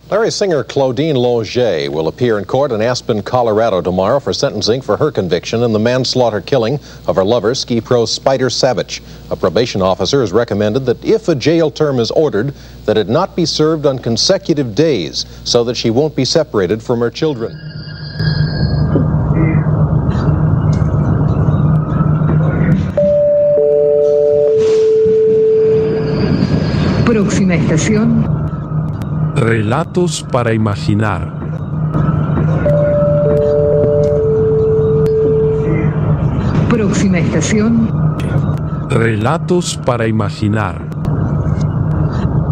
Larry singer Claudine Loger will appear in court in Aspen, Colorado tomorrow for sentencing for her conviction in the manslaughter killing of her lover, ski pro Spider Savage. A probation officer has recommended that if a jail term is ordered, that it not be served on consecutive days so that she won't be separated from her children. Próxima estación. Relatos para imaginar. Próxima estación. Relatos para imaginar.